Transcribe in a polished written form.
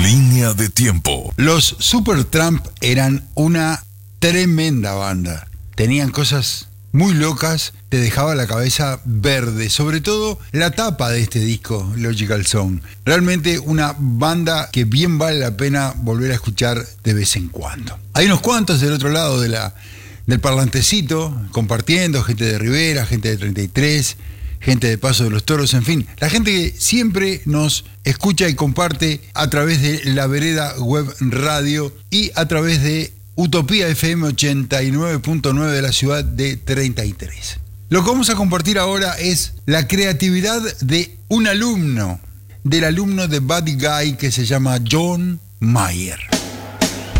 Línea de tiempo. Los Supertramp eran una tremenda banda. Tenían cosas muy locas, te dejaba la cabeza verde, sobre todo la tapa de este disco, Logical Song. Realmente una banda que bien vale la pena volver a escuchar de vez en cuando. Hay unos cuantos del otro lado del parlantecito, compartiendo, gente de Rivera, gente de 33, gente de Paso de los Toros, en fin, la gente que siempre nos escucha y comparte a través de La Vereda Web Radio y a través de Utopía FM 89.9 de la ciudad de 33. Lo que vamos a compartir ahora es la creatividad de un alumno, del alumno de Buddy Guy que se llama John Mayer.